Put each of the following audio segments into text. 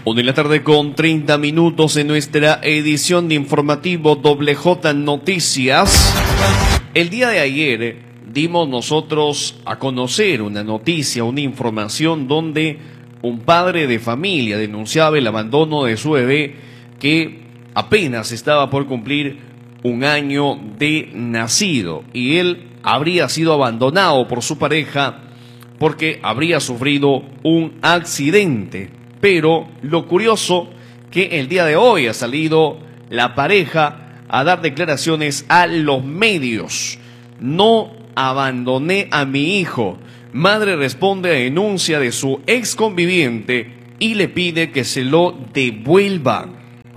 1 de la tarde con 30 minutos en nuestra edición de informativo WJ Noticias. El día de ayer dimos nosotros a conocer una noticia, una información donde un padre de familia denunciaba el abandono de su bebé que apenas estaba por cumplir 1 año de nacido, y él habría sido abandonado por su pareja porque habría sufrido un accidente. Pero lo curioso que el día de hoy ha salido la pareja a dar declaraciones a los medios. No abandoné a mi hijo. Madre responde a denuncia de su ex conviviente y le pide que se lo devuelvan.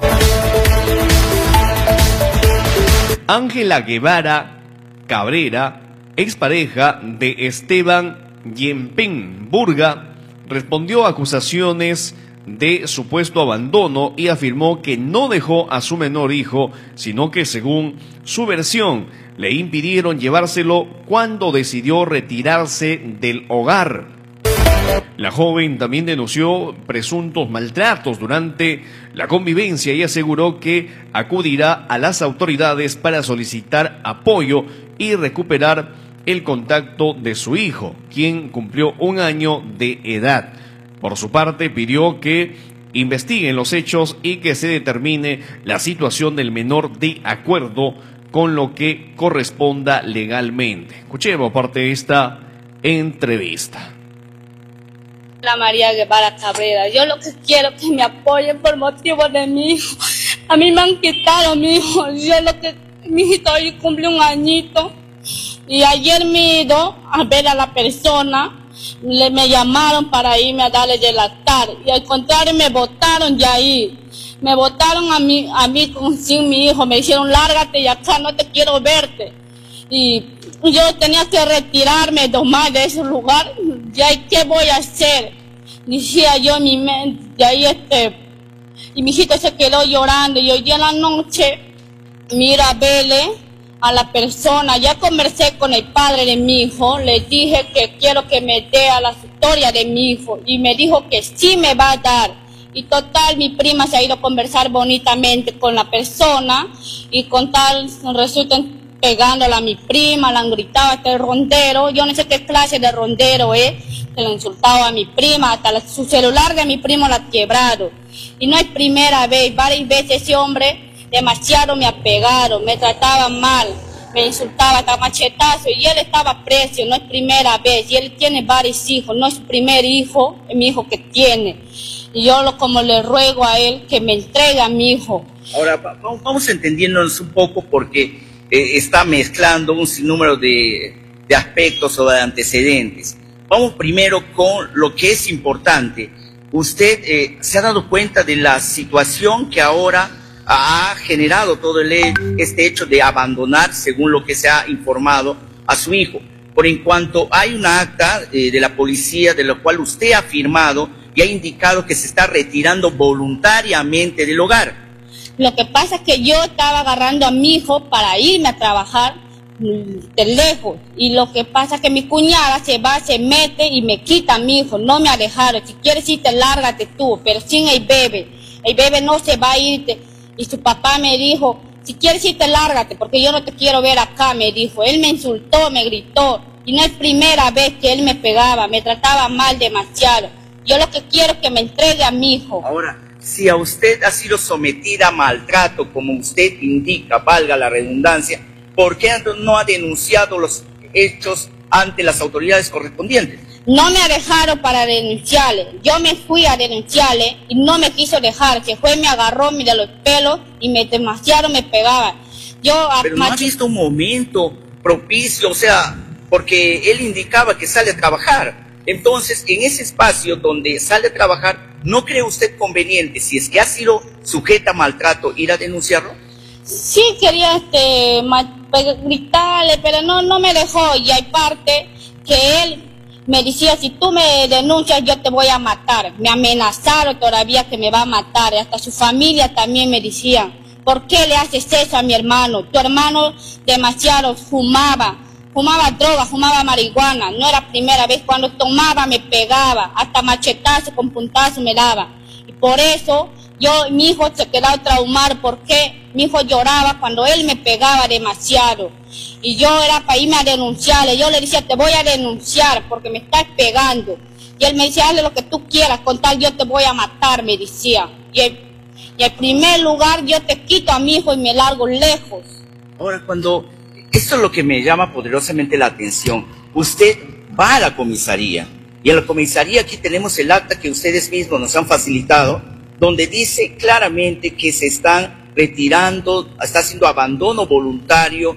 Ángela Guevara Cabrera, expareja de Esteban Yempen Burga, respondió a acusaciones de supuesto abandono y afirmó que no dejó a su menor hijo, sino que, según su versión, le impidieron llevárselo cuando decidió retirarse del hogar. La joven también denunció presuntos maltratos durante la convivencia y aseguró que acudirá a las autoridades para solicitar apoyo y recuperar el contacto de su hijo, quien cumplió 1 año de edad. Por su parte, pidió que investiguen los hechos y que se determine la situación del menor de acuerdo con lo que corresponda legalmente. Escuchemos parte de esta entrevista. La María Guevara Cabrera, yo lo que quiero es que me apoyen por motivo de mi hijo. A mí me han quitado a mi hijo, mi hijito hoy cumple 1 añito. Y ayer me he ido a ver a la persona, me llamaron para irme a darle de lactar, y al contrario me botaron de ahí. Me botaron a mí sin mi hijo, me dijeron lárgate y acá no te quiero verte. Y yo tenía que retirarme nomás de ese lugar, y ahí ¿qué voy a hacer? Decía yo en mi mente, y ahí y mi hijito se quedó llorando, y hoy día en la noche, mira, vele a la persona, ya conversé con el padre de mi hijo, le dije que quiero que me dé a la historia de mi hijo, y me dijo que sí me va a dar. Y total, mi prima se ha ido a conversar bonitamente con la persona, y con tal resultan pegándola a mi prima, la han gritado hasta el rondero, yo no sé qué clase de rondero se lo han insultado a mi prima, hasta su celular de mi primo la ha quebrado. Y no es primera vez, varias veces ese hombre demasiado me apegaron, me trataban mal, me insultaba hasta machetazo, y él estaba preso, no es primera vez, y él tiene varios hijos, no es su primer hijo, es mi hijo que tiene, y yo como le ruego a él que me entregue a mi hijo. Ahora, vamos entendiéndonos un poco porque está mezclando un sinnúmero de aspectos o de antecedentes. Vamos primero con lo que es importante. Usted se ha dado cuenta de la situación que ahora ha generado todo este hecho de abandonar, según lo que se ha informado, a su hijo. Por en cuanto hay una acta de la policía de la cual usted ha firmado y ha indicado que se está retirando voluntariamente del hogar. Lo que pasa es que yo estaba agarrando a mi hijo para irme a trabajar de lejos, y lo que pasa es que mi cuñada se mete y me quita a mi hijo, no me ha dejado. Si quieres irte, lárgate tú, pero sin el bebé no se va a irte. Y su papá me dijo, si quieres irte, lárgate, porque yo no te quiero ver acá, me dijo. Él me insultó, me gritó, y no es primera vez que él me pegaba, me trataba mal demasiado. Yo lo que quiero es que me entregue a mi hijo. Ahora, si a usted ha sido sometida a maltrato, como usted indica, valga la redundancia, ¿por qué no ha denunciado los hechos ante las autoridades correspondientes? No me dejaron para denunciarle. Yo me fui a denunciarle y no me quiso dejar. Se fue, me agarró de los pelos y demasiado me pegaba. Pero no ha visto un momento propicio, o sea, porque él indicaba que sale a trabajar. Entonces, en ese espacio donde sale a trabajar, ¿no cree usted conveniente, si es que ha sido sujeta a maltrato, ir a denunciarlo? Sí, quería gritarle, pero no me dejó. Y hay parte que él me decía, si tú me denuncias yo te voy a matar. Me amenazaron todavía que me va a matar. Y hasta su familia también me decían, ¿por qué le haces eso a mi hermano? Tu hermano demasiado fumaba droga, fumaba marihuana. No era primera vez, cuando tomaba me pegaba, hasta machetazo con puntazo me daba. Y por eso mi hijo se quedó traumado porque mi hijo lloraba cuando él me pegaba demasiado. Y yo era para irme a denunciarle. Yo le decía, te voy a denunciar porque me estás pegando. Y él me decía, hazle lo que tú quieras, con tal yo te voy a matar, me decía. Y en primer lugar yo te quito a mi hijo y me largo lejos. Ahora, esto es lo que me llama poderosamente la atención. Usted va a la comisaría, y en la comisaría aquí tenemos el acta que ustedes mismos nos han facilitado, donde dice claramente que se están retirando, está haciendo abandono voluntario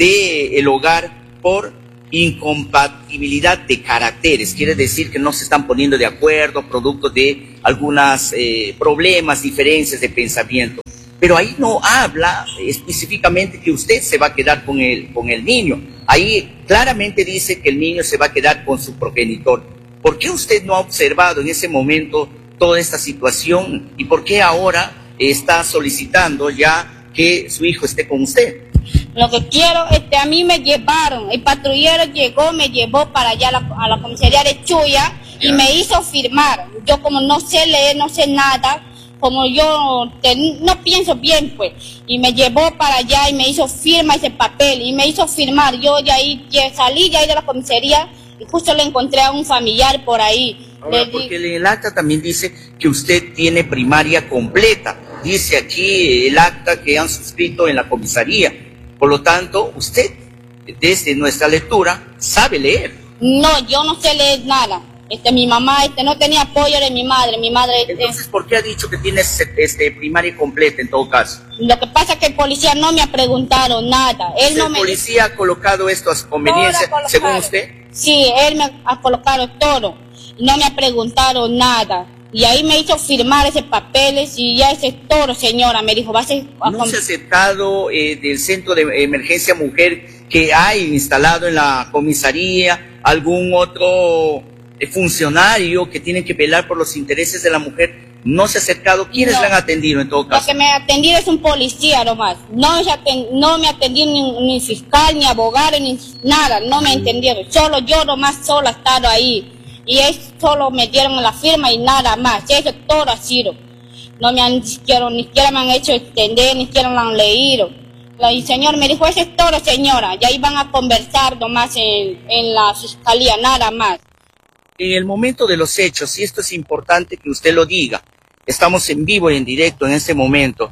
del hogar por incompatibilidad de caracteres. Quiere decir que no se están poniendo de acuerdo, producto de algunos problemas, diferencias de pensamiento. Pero ahí no habla específicamente que usted se va a quedar con el niño. Ahí claramente dice que el niño se va a quedar con su progenitor. ¿Por qué usted no ha observado en ese momento toda esta situación? ¿Y por qué ahora está solicitando ya que su hijo esté con usted? Lo que quiero, a mí me llevaron, el patrullero me llevó para allá a la comisaría de Chuya y me hizo firmar. Yo como no sé leer, no sé nada, como yo no pienso bien, pues, y me llevó para allá y me hizo firma ese papel y me hizo firmar. Yo ya salí de la comisaría y justo le encontré a un familiar por ahí. Ahora, porque el acta también dice que usted tiene primaria completa. Dice aquí el acta que han suscrito en la comisaría. Por lo tanto, usted, desde nuestra lectura, sabe leer. No, yo no sé leer nada. Mi mamá no tenía apoyo de mi madre. Entonces, ¿por qué ha dicho que tienes primaria completa en todo caso? Lo que pasa es que el policía no me ha preguntado nada. ¿El policía ha colocado esto a su conveniencia, según usted? Sí, él me ha colocado todo. No me ha preguntado nada. Y ahí me hizo firmar ese papeles y ya ese es todo, señora. Me dijo, ¿No se ha aceptado del Centro de Emergencia Mujer que hay instalado en la comisaría algún otro funcionario que tiene que velar por los intereses de la mujer? ¿No se ha acercado? ¿Quiénes le han atendido en todo caso? Lo que me ha atendido es un policía nomás. No me ha atendido ni fiscal, ni abogado, ni nada. No me ha entendido. Solo yo nomás sola he estado ahí. Y solo me dieron la firma y nada más. Eso todo ha sido. No me han ni siquiera me han hecho entender, ni siquiera lo han leído. El señor me dijo, eso es todo, señora. Y ahí van a conversar nomás en la fiscalía, nada más. En el momento de los hechos, y esto es importante que usted lo diga, estamos en vivo y en directo en este momento,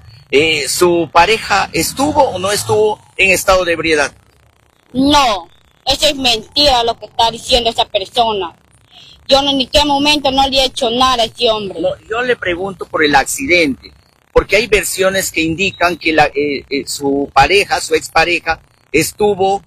¿su pareja estuvo o no estuvo en estado de ebriedad? No, eso es mentira lo que está diciendo esa persona. Yo en qué momento no le he hecho nada a ese hombre. No, yo le pregunto por el accidente, porque hay versiones que indican que su pareja, su expareja, estuvo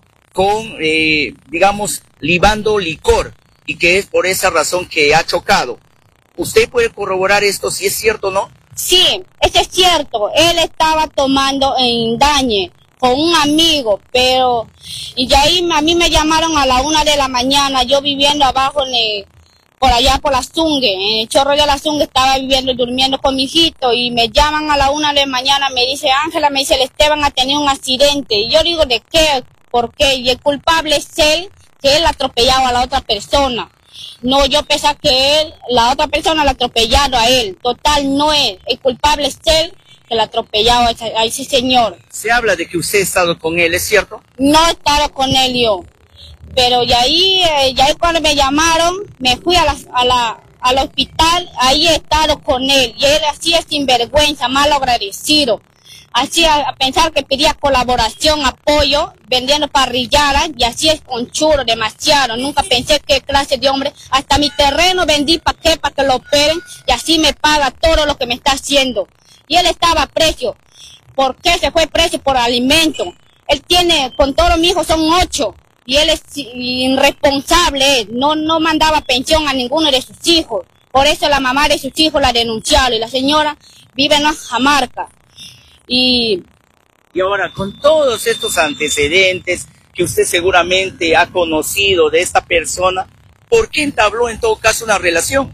libando licor, y que es por esa razón que ha chocado. ¿Usted puede corroborar esto, si es cierto o no? Sí, eso es cierto. Él estaba tomando en Dañe con un amigo, y de ahí a mí me llamaron a la 1 de la mañana, yo viviendo abajo por allá por la Zungue, en el Chorro de la Zungue estaba durmiendo con mi hijito, y me llaman a la 1 de la mañana, me dice, Ángela, me dice, el Esteban ha tenido un accidente. Y yo digo, ¿de qué? ¿Por qué? Y el culpable es él, que él atropellaba a la otra persona. No, yo pensaba que la otra persona la atropellado a él. Total, no es. El culpable es él, que la atropellaba a ese señor. Se habla de que usted ha estado con él, ¿es cierto? No he estado con él yo. Pero ya ahí cuando me llamaron, me fui al hospital, ahí he estado con él. Y él así es sinvergüenza, mal agradecido. Así a pensar que pedía colaboración, apoyo, vendiendo parrilladas, y así es conchudo, demasiado. Nunca pensé qué clase de hombre. Hasta mi terreno vendí para que lo operen, y así me paga todo lo que me está haciendo. Y él estaba preso. ¿Por qué se fue preso? Por alimento. Él tiene, con todos mis hijos son 8. Y él es irresponsable, no mandaba pensión a ninguno de sus hijos. Por eso la mamá de sus hijos la denunciaron, y la señora vive en Cajamarca. Y ahora, con todos estos antecedentes que usted seguramente ha conocido de esta persona, ¿por qué entabló en todo caso una relación?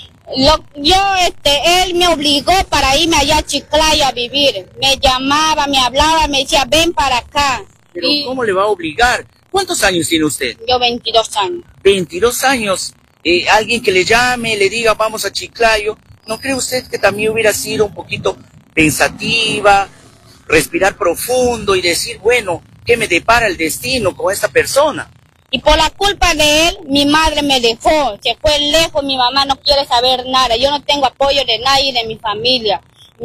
Él me obligó para irme allá a Chiclayo a vivir. Me llamaba, me hablaba, me decía, ven para acá. Pero ¿cómo le va a obligar? ¿Cuántos años tiene usted? Yo 22 años. 22 años. Alguien que le llame, le diga, vamos a Chiclayo. ¿No cree usted que también hubiera sido un poquito pensativa, respirar profundo y decir, bueno, ¿qué me depara el destino con esta persona? Y por la culpa de él, mi madre me dejó, se fue lejos, mi mamá no quiere saber nada, yo no tengo apoyo de nadie de mi familia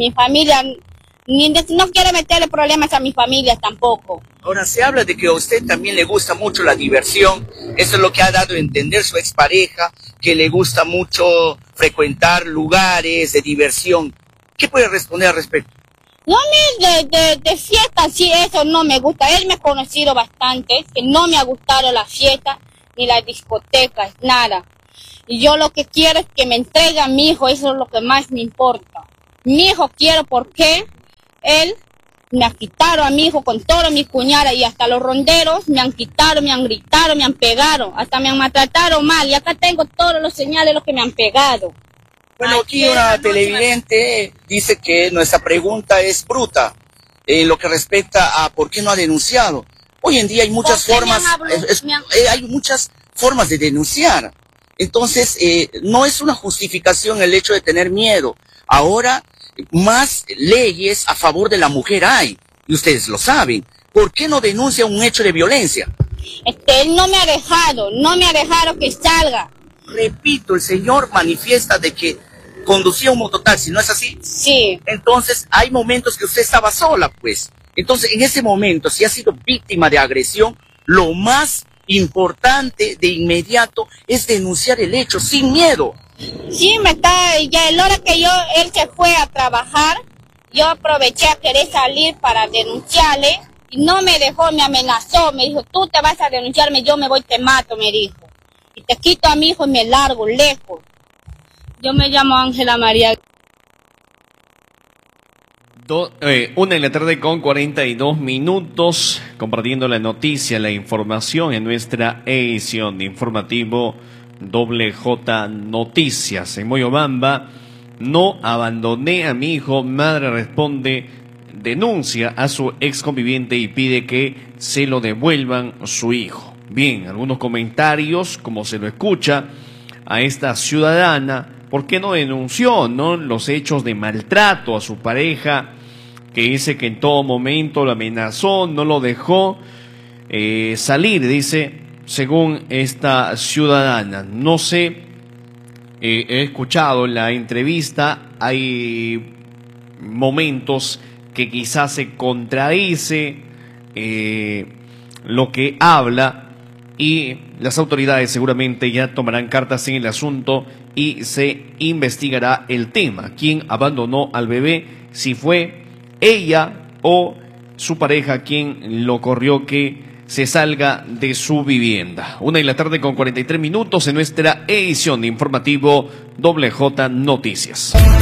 no quiere meterle problemas a mi familia tampoco. Ahora, se habla de que a usted también le gusta mucho la diversión, eso es lo que ha dado a entender su expareja, que le gusta mucho frecuentar lugares de diversión. ¿Qué puede responder al respecto? No, de fiesta, sí, eso no me gusta. Él me ha conocido bastante, que no me ha gustado la fiesta, ni las discotecas, nada. Y yo lo que quiero es que me entregue a mi hijo, eso es lo que más me importa. Mi hijo quiero porque él me ha quitado a mi hijo con todas mis cuñadas y hasta los ronderos me han quitado, me han gritado, me han pegado, hasta me han maltratado mal. Y acá tengo todos los señales de los que me han pegado. Bueno, aquí una televidente dice que nuestra pregunta es bruta en lo que respecta a por qué no ha denunciado. Hoy en día hay muchas formas, hay muchas formas de denunciar. Entonces, no es una justificación el hecho de tener miedo. Ahora, más leyes a favor de la mujer hay, y ustedes lo saben. ¿Por qué no denuncia un hecho de violencia? Él no me ha dejado que salga. Repito, el señor manifiesta de que conducía un mototaxi, ¿no es así? Sí. Entonces, hay momentos que usted estaba sola, pues. Entonces, en ese momento, si ha sido víctima de agresión, lo más importante de inmediato es denunciar el hecho, sin miedo. Sí, ya el hora que él se fue a trabajar, yo aproveché a querer salir para denunciarle, y no me dejó, me amenazó, me dijo, tú te vas a denunciarme, yo me voy, te mato, me dijo. Y te quito a mi hijo y me largo, lejos. Yo me llamo Ángela María. 1:42 compartiendo la noticia, la información en nuestra edición de informativo WJ Noticias. En Moyobamba, no abandoné a mi hijo, madre responde, denuncia a su ex conviviente y pide que se lo devuelvan su hijo. Bien, algunos comentarios, como se lo escucha a esta ciudadana, ¿por qué no denunció, los hechos de maltrato a su pareja, que dice que en todo momento lo amenazó, no lo dejó salir, dice, según esta ciudadana? No sé, he escuchado en la entrevista, hay momentos que quizás se contradice lo que habla, y las autoridades seguramente ya tomarán cartas en el asunto y se investigará el tema. ¿Quién abandonó al bebé? Si fue ella o su pareja quien lo corrió que se salga de su vivienda. 1:43 en nuestra edición de informativo WJ Noticias.